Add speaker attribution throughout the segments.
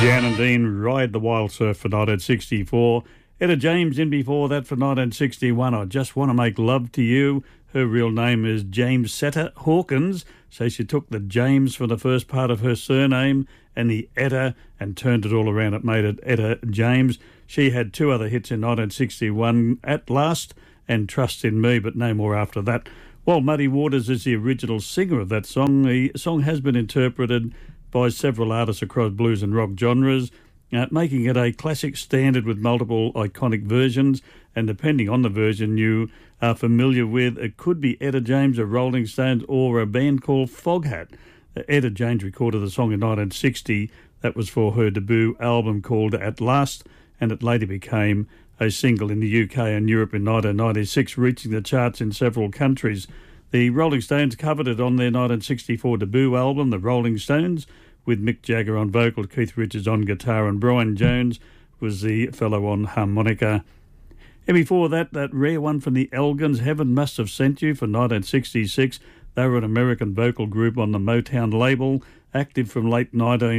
Speaker 1: Jan and Dean Ride the Wild Surf for 1964. Etta James in before that for 1961. I Just Want to Make Love to You. Her real name is Jamesetta Hawkins, so she took the James for the first part of her surname and the Etta and turned it all around. It made it Etta James. She had two other hits in 1961, At Last and Trust in Me, but no more after that. While Muddy Waters is the original singer of that song, the song has been interpreted by several artists across blues and rock genres, making it a classic standard with multiple iconic versions. And depending on the version you are familiar with, it could be Etta James, a Rolling Stones, or a band called Foghat. Etta James recorded the song in 1960. That was for her debut album called At Last, and it later became a single in the UK and Europe in 1996, reaching the charts in several countries. The Rolling Stones covered it on their 1964 debut album, The Rolling Stones, with Mick Jagger on vocal, Keith Richards on guitar, and Brian Jones was the fellow on harmonica. And before that, that rare one from the Elgins, Heaven Must Have Sent You, for 1966. They were an American vocal group on the Motown label, active from late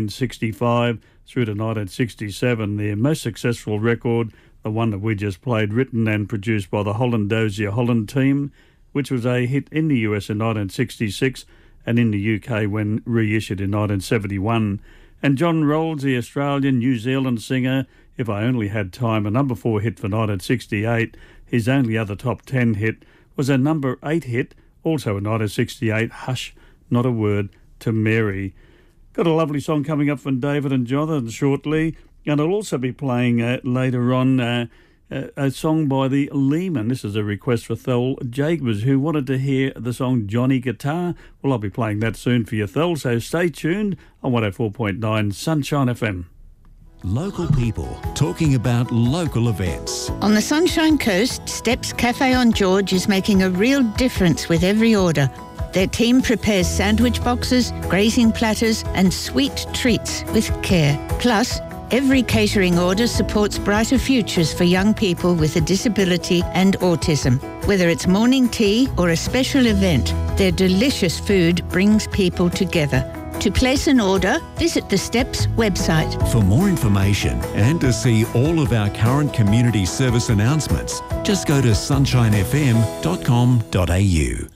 Speaker 1: 1965 through to 1967. Their most successful record, the one that we just played, written and produced by the Holland Dozier Holland team, which was a hit in the US in 1966 and in the UK when reissued in 1971. And John Rolls, the Australian New Zealand singer, If I Only Had Time, a number 4 hit for 1968. His only other top 10 hit was a number 8 hit, also in 1968, Hush, Not a Word to Mary. Got a lovely song coming up from David and Jonathan shortly, and I'll also be playing later on a song by the Lehman. This is a request for Thel Jacobs, who wanted to hear the song Johnny Guitar. Well, I'll be playing that soon for you, Thel, so stay tuned on 104.9 Sunshine FM.
Speaker 2: Local people talking about local events.
Speaker 3: On the Sunshine Coast, Steps Cafe on George is making a real difference with every order. Their team prepares sandwich boxes, grazing platters and sweet treats with care. Plus, every catering order supports brighter futures for young people with a disability and autism. Whether it's morning tea or a special event, their delicious food brings people together. To place an order, visit the Steps website.
Speaker 2: For more information and to see all of our current community service announcements, just go to sunshinefm.com.au.